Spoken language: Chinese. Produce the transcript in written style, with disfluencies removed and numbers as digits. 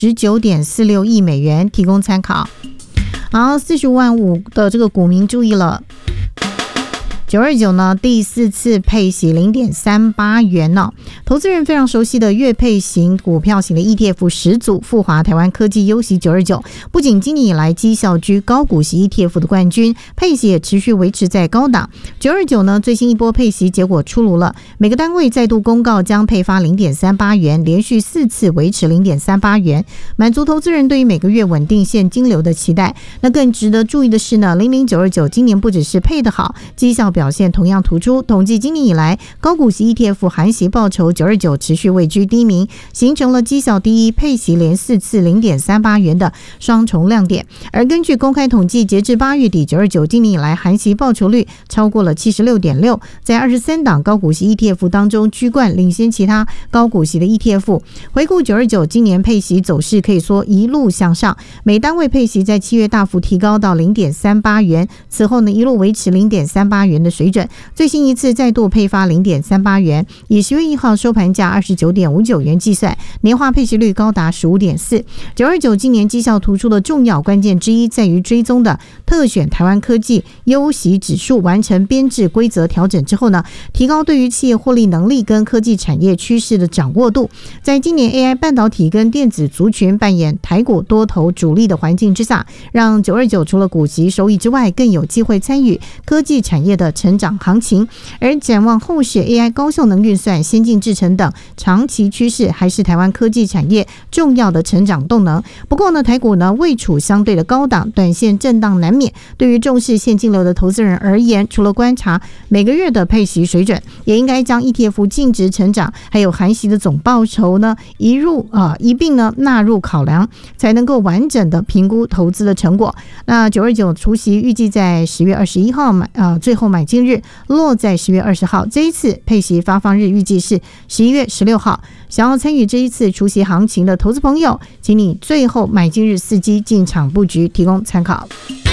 19.46亿美元，提供参考。好，45.5万的这个股民注意了。929呢，第4次配息 0.38 元呢，投资人非常熟悉的月配型股票型的 ETF 始祖富华台湾科技优息929，不仅今年以来绩效居高股息 ETF 的冠军，配息也持续维持在高档。929呢，最新一波配息结果出炉了，每个单位再度公告将配发 0.38 元，连续4次维持 0.38 元，满足投资人对于每个月稳定现金流的期待。那更值得注意的是呢，00929今年不只是配得好，绩效表现同样突出。统计今年以来高股息 ETF 含息报酬929持续位居第一名，形成了绩效第一、配息连4次 0.38 元的双重亮点。而根据公开统计，截至8月底，929今年以来含息报酬率超过了 76.6%， 在23档高股息 ETF 当中居冠，领先其他高股息的 ETF。 回顾929今年配息走势，可以说一路向上，每单位配息在7月大幅提高到 0.38 元，此后呢一路维持 0.38 元的水准，最新一次再度配发 0.38 元，以10月1号收盘价 29.59 元计算，年化配息率高达 15.4%。 929今年绩效突出的重要关键之一在于追踪的特选台湾科技优息指数完成编制规则调整之后呢，提高对于企业获利能力跟科技产业趋势的掌握度。在今年 AI 半导体跟电子族群扮演台股多头主力的环境之下，让929除了股息收益之外，更有机会参与科技产业的成长行情。而展望后市 AI 高效能运算、先进制程等长期趋势，还是台湾科技产业重要的成长动能。不过呢，台股呢位处相对的高档，短线震荡难免。对于重视现金流的投资人而言，除了观察每个月的配息水准，也应该将 ETF 净值成长还有含息的总报酬呢一并呢纳入考量，才能够完整的评估投资的成果。那929除息预计在10月21号最后买进日落在10月20号，这一次配息发放日预计是11月16号。想要参与这一次除息行情的投资朋友，请你最后买进日伺机进场布局，提供参考。